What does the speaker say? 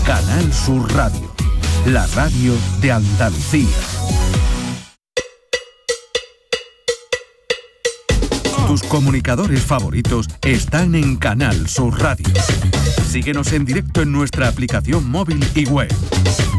Canal Sur Radio, la radio de Andalucía. Tus comunicadores favoritos están en Canal Sur Radio. Síguenos en directo en nuestra aplicación móvil y web.